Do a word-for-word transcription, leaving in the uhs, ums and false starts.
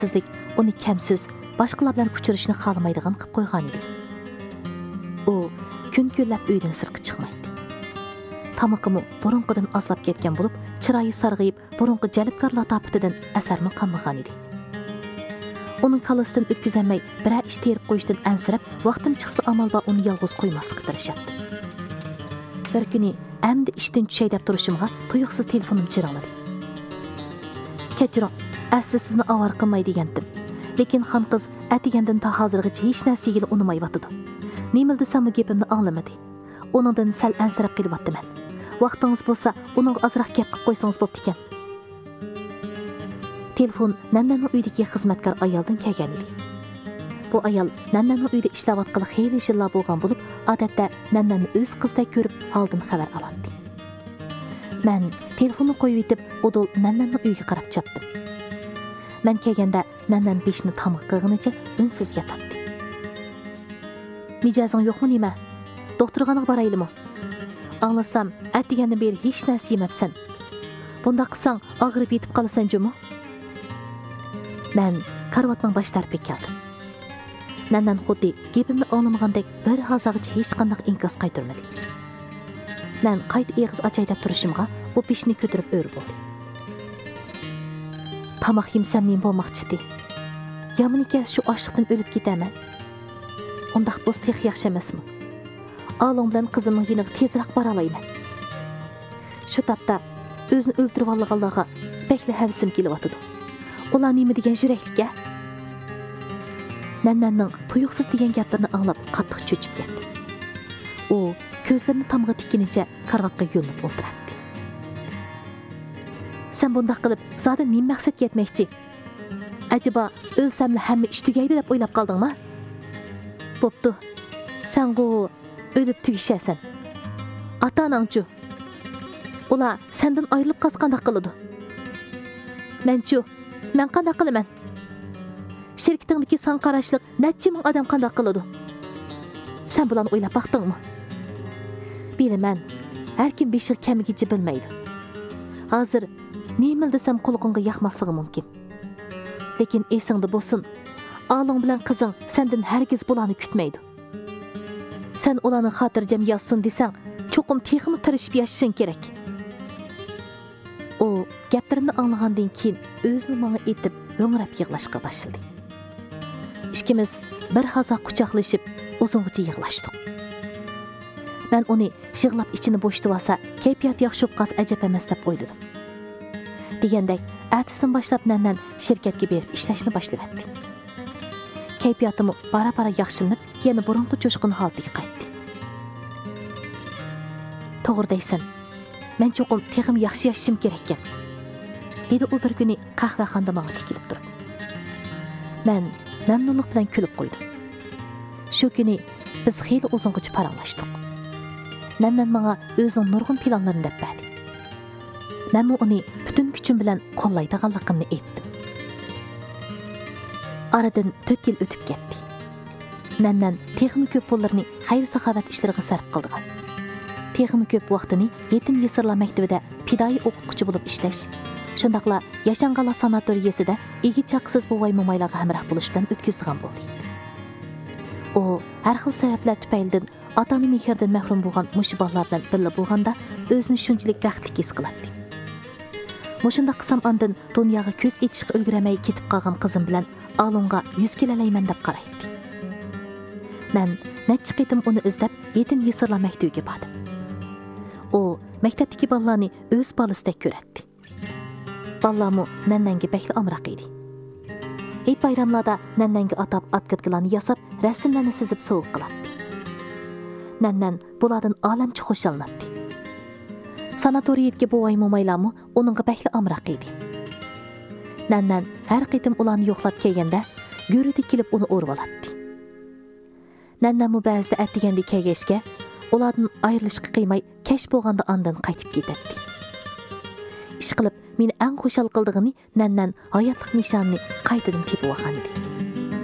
Sizlik uni kamsiz, boshqalar bilan uchrashishni xohlamaydigan qilib qo'ygan edi. U kun-kunlab uydan sirtqa chiqmaydi. Tamaqimi burunqidan azlab ketgan bo'lib, chiroyi sarg'ayib, burunqi jalbkor latofatidan asarmi qolmagan edi. Uning kalasidan o'tkazolmay, biror ish terib qo'yishdan ansirab, vaqtim chiqsa amal bor uni yolg'iz qo'ymaslikka tirishadi. Bir kuni amdi ishdan tushay deb turishimga tuyuqsiz telefonim jiringladi. Kechiring, asli sizni avar qilmay degandim. Lekin xon qiz atigandan ta hozirgacha hech narsaga unamayotdi. Nima desam gapimni anglamadi. Uningdan sal ansirab qelyaptiman. Vaqtingiz bo'lsa, uning azroq gap qilib qo'ysangiz bo'pti ekan. Telefon Nannaning uyidagi xizmatkor ayoldan kelgan edi. Bu ayol Nannaning uyida ishlayotgan xeyli yillar bo'lgan bo'lib, odatda Nannani o'z qizday ko'rib, holdan xabar oladi. Men telefonni qo'yib etib, o'dol Nannaning uyiga qarab chapdim. Men kelganda Nannan beshini tamg'i qilganicha unsiz yotadi. Mijozing yo'qmi nima? Doktorxonaga boraylikmi? Anglasam, atdigandan beri hech narsa yemabsan. Bunda qilsang, og'rib yetib qolasan jumi? Men karvatning bosh tarafiga keldim. Nannan xuddi gapimni anglamagandek bir hozirgacha hech qanday inkos qaytarmadi. Men qayta eg'iz ochay deb turishimga u beshni ko'tarib o'rib bo'ldi. Tamoq yemsam men bo'lmoqchidi. Yomoniga shu ochliqdan o'lib ketaman. Undaq bo'lsa tex yaxshi emasmi? Along bilan qizimning yiniga tezroq bora olayman. Shu topda o'zini o'ldirib olganlarga bekli havsim kelyotdi. Ular nima degan yuraklikka? Nannanning tuyuqsiz degan gaplarini anglab qattiq cho'chib ketdi. U ko'zlarini tamg'a tikkinicha karvatga yo'lib o'tirdi. Sen bunday qilib, zoda nima maqsadga yetmoqchi? Acaba o'lsamli hamma ish tugaydi deb o'ylab qoldingmi? Bo'pti. Sen go o'lib tugishasan. Ata-onangchu. Ular sendan ayrilib qasqandaq qiladi. Menchu, men qanday qilaman? Şirketingdagi san qarashliq necha ming odam qanday qiladi? Sen bularni o'ylab baqdingmi? Bilaman, har kim besh yil kamigicha bilmaydi. Hozir nima desam qulog'ingga yoqmasligi mumkin. Lekin esingda bo'lsin, oling bilan qizing sendan hargiz bularni kutmaydi. Sen ularni xotirjam yozsin desang, cho'qim texmi tirishib yashashing kerak. U gaplarimni anglagandan keyin o'zini menga etib ho'ngrab yig'lashga boshladi. İkimiz bir haza quchoqlashib, uzungacha yig'lashdik. Men uni yig'lab ichini bo'shtirsa, kayfiyat yaxshi bo'lib ajab emas deb o'yladim. Degandek, atisdan boshlab Nannan shirkatga berib ishlashni boshladi. Kayfiyatim bara-bara yaxshilanib, yana burunqi jo'shqin holatiga qaytdi. To'g'ri deysan. Men cho'qim texim yaxshi yashashim kerak ekan. Dedi u bir kuni qahvaxonada menga tikilib turib. Men mamnunlik bilan kulib qo'ydim. Shu kuni biz xeyli uzungacha paranglashdik. Nannan menga o'zining nurg'un planlarini deb berdi. Men uni butun kuchim bilan qo'llaydiganligimni aytdim. Aradan to'rt yil o'tib ketdi. Nannan texnik ko'p pullarni xayr-saxovat ishlariga sarf qildi. Texnik ko'p vaqtini yetim yesirlar maktabida pidoi o'qituvchi bo'lib ishlash, shundaqla Yashanqala sanatoriyasida igi chaqsiz buvay momaylarga hamroh bo'lish bilan o'tkazdigan bo'ldi. U har xil sabablar tufaylidan ota-ona mehrdan mahrum bo'lgan mush bolalar bilan birga bo'lganda o'zini shunchalik baxtli his qiladi. Mushunda qisam ondan dunyoga ko'z echishga ulguramay ketib qolgan qizim bilan Alonga yuz kelalayman deb qaraydi. Men necha qitim uni izlab yetim yesirlar maktabiga bordim. U maktabdagi bolalarni o'z bolasidek ko'radi. Balamu Nannanga bekli amroq edi. Eid bayramlarda Nannanga atab atqirqilarni yasab, rasmlarni sizib sovuq qiladi. Nannan bulardan olamcha xo'shallanadi. Sanatoriyatga buvay momaylarmi uningga bekli amroq edi. Nannan har qitim ularni yo'qlab kelganda, go'rida kelib uni o'rib oladi. Nannan ba'zida atdiganda kelgashga, ulardan ayrilishga qiymay, kash bo'lganda ondan qaytib ketadi. Ish qilib meni eng xushal qildig'ini Nannan hayotlik nishonini qaytadan tepib olgan edi.